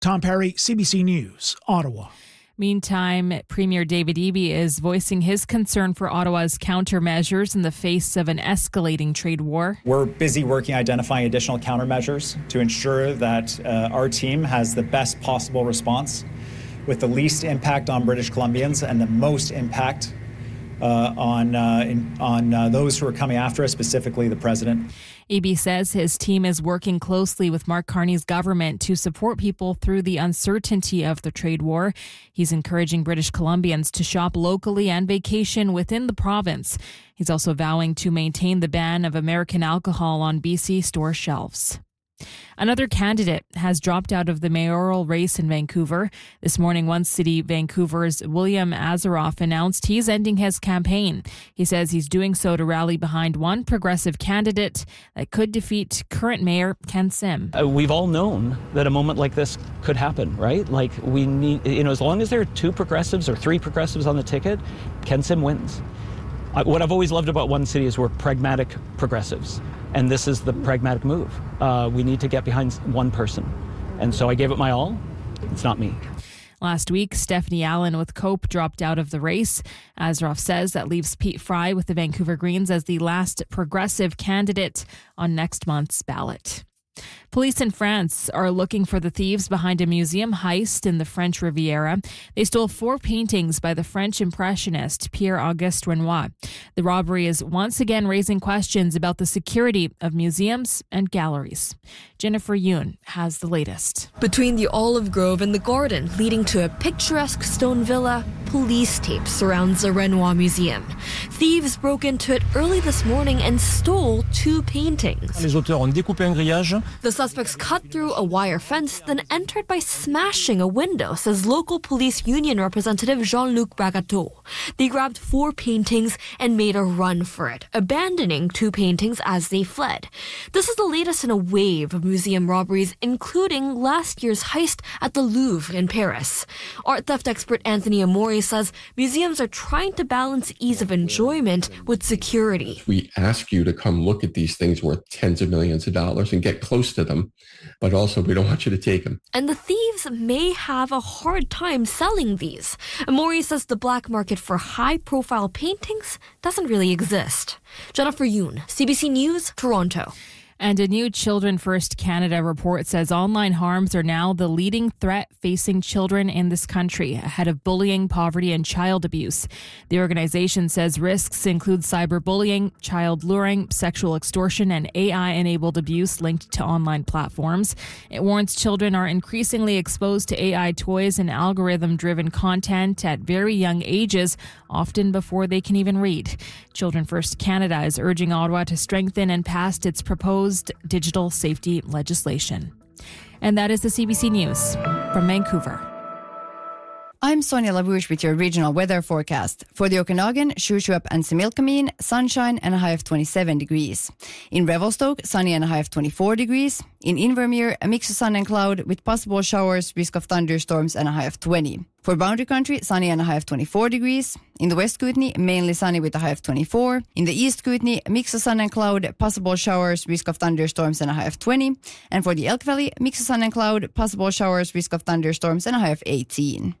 Tom Perry, CBC News, Ottawa. Meantime, Premier David Eby is voicing his concern for Ottawa's countermeasures in the face of an escalating trade war. We're busy working identifying additional countermeasures to ensure that our team has the best possible response with the least impact on British Columbians and the most impact on those who are coming after us, specifically the President. Eby says his team is working closely with Mark Carney's government to support people through the uncertainty of the trade war. He's encouraging British Columbians to shop locally and vacation within the province. He's also vowing to maintain the ban of American alcohol on BC store shelves. Another candidate has dropped out of the mayoral race in Vancouver. This morning, One City Vancouver's William Azaroff announced he's ending his campaign. He says he's doing so to rally behind one progressive candidate that could defeat current mayor Ken Sim. We've all known that a moment like this could happen, right? Like we need, as long as there are two progressives or three progressives on the ticket, Ken Sim wins. What I've always loved about One City is we're pragmatic progressives. And this is the pragmatic move. We need to get behind one person. And so I gave it my all. It's not me. Last week, Stephanie Allen with Cope dropped out of the race. Azaroff says that leaves Pete Fry with the Vancouver Greens as the last progressive candidate on next month's ballot. Police in France are looking for the thieves behind a museum heist in the French Riviera. They stole 4 paintings by the French impressionist Pierre-Auguste Renoir. The robbery is once again raising questions about the security of museums and galleries. Jennifer Yoon has the latest. Between the olive grove and the garden leading to a picturesque stone villa, police tape surrounds the Renoir Museum. Thieves broke into it early this morning and stole 2 paintings. Les auteurs ont découpé un grillage. The suspects cut through a wire fence, then entered by smashing a window, says local police union representative Jean-Luc Bragateau. They grabbed 4 paintings and made a run for it, abandoning 2 paintings as they fled. This is the latest in a wave of museum robberies, including last year's heist at the Louvre in Paris. Art theft expert Anthony Amori says museums are trying to balance ease of enjoyment with security. We ask you to come look at these things worth tens of millions of dollars and get close to them, but also we don't want you to take them. And the thieves may have a hard time selling these. Amori says the black market for high-profile paintings doesn't really exist. Jennifer Yoon, CBC News, Toronto. And a new Children First Canada report says online harms are now the leading threat facing children in this country, ahead of bullying, poverty, and child abuse. The organization says risks include cyberbullying, child luring, sexual extortion, and AI-enabled abuse linked to online platforms. It warns children are increasingly exposed to AI toys and algorithm-driven content at very young ages, often before they can even read. Children First Canada is urging Ottawa to strengthen and pass its proposed digital safety legislation. And that is the CBC News from Vancouver. I'm Sonia Labouche with your regional weather forecast. For the Okanagan, Shuswap and Similkameen, sunshine and a high of 27 degrees. In Revelstoke, sunny and a high of 24 degrees. In Invermere, a mix of sun and cloud with possible showers, risk of thunderstorms and a high of 20. For Boundary Country, sunny and a high of 24 degrees. In the West Kootenay, mainly sunny with a high of 24. In the East Kootenay, a mix of sun and cloud, possible showers, risk of thunderstorms and a high of 20. And for the Elk Valley, mix of sun and cloud, possible showers, risk of thunderstorms and a high of 18.